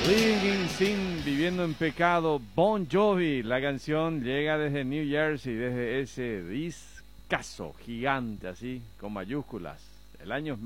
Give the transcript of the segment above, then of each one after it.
Living in Sin, viviendo en pecado, Bon Jovi. La canción llega desde New Jersey, desde ese discazo gigante, así, con mayúsculas. El año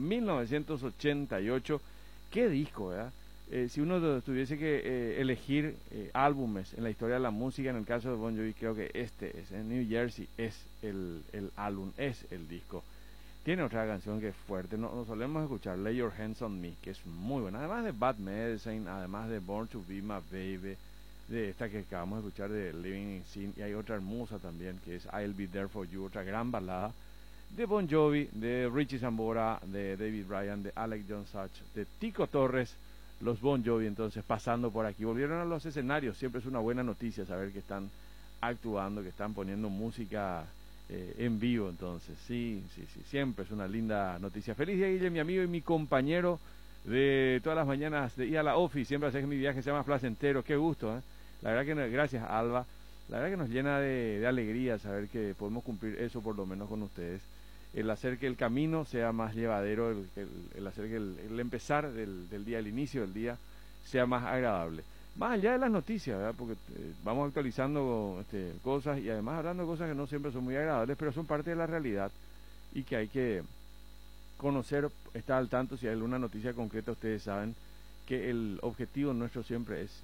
1988. ¿Qué disco, verdad? Si uno tuviese que elegir álbumes en la historia de la música, en el caso de Bon Jovi, creo que este es, en New Jersey, es el álbum, es el disco. Tiene otra canción que es fuerte, no solemos escuchar, Lay Your Hands on Me, que es muy buena, además de Bad Medicine, además de Born to Be My Baby, de esta que acabamos de escuchar de Living in Sin, y hay otra hermosa también, que es I'll Be There For You, otra gran balada, de Bon Jovi, de Richie Sambora, de David Bryan, de Alec John Such, de Tico Torres, los Bon Jovi entonces pasando por aquí, volvieron a los escenarios, siempre es una buena noticia saber que están actuando, que están poniendo música en vivo, entonces, sí, siempre es una linda noticia. Feliz día, Guille, mi amigo y mi compañero de todas las mañanas de ir a la office, siempre hace que mi viaje sea más placentero, qué gusto, ¿eh? La verdad que, gracias Alba, la verdad que nos llena de alegría saber que podemos cumplir eso por lo menos con ustedes, el hacer que el camino sea más llevadero, el hacer que el empezar del día, el inicio del día, sea más agradable. Más allá de las noticias, ¿verdad? Porque vamos actualizando cosas y además hablando de cosas que no siempre son muy agradables, pero son parte de la realidad y que hay que conocer, estar al tanto. Si hay alguna noticia concreta, ustedes saben que el objetivo nuestro siempre es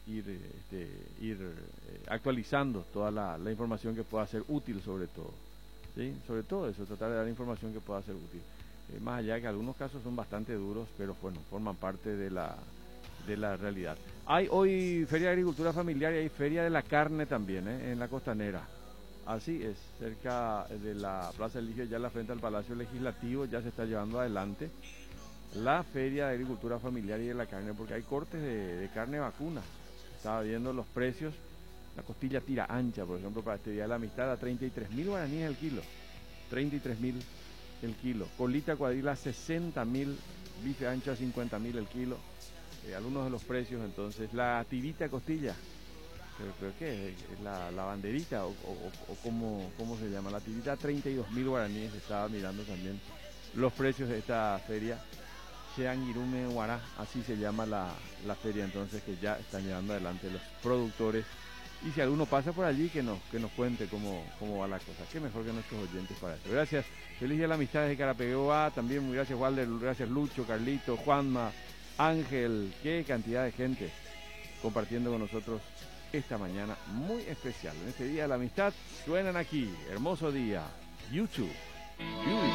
ir actualizando toda la información que pueda ser útil, sobre todo, ¿sí? Sobre todo eso, tratar de dar información que pueda ser útil. Más allá de que algunos casos son bastante duros, pero bueno, forman parte de la realidad. Hay hoy Feria de Agricultura Familiar y hay Feria de la Carne también, en la Costanera. Así es, cerca de la Plaza Eligio, ya en la frente al Palacio Legislativo, ya se está llevando adelante la Feria de Agricultura Familiar y de la Carne, porque hay cortes de carne vacuna. Estaba viendo los precios, la costilla tira ancha, por ejemplo, para este Día de la Amistad, a 33.000 guaraníes el kilo. 33.000 el kilo. Colita cuadrila, 60.000, bife ancho a 50.000 el kilo. Algunos de los precios, entonces, la tirita costilla, pero ¿qué es? La banderita, o ¿cómo se llama? La tirita, 32.000 guaraníes, estaba mirando también los precios de esta feria, Cheanguirume Huará, así se llama la feria, entonces, que ya están llevando adelante los productores, y si alguno pasa por allí, que nos cuente cómo va la cosa, qué mejor que nuestros oyentes para eso. Gracias, feliz día de la amistad desde Carapeguá, también muy gracias Walder, gracias Lucho, Carlito, Juanma, Ángel, qué cantidad de gente compartiendo con nosotros esta mañana muy especial. En este Día de la Amistad suenan aquí, hermoso día, YouTube.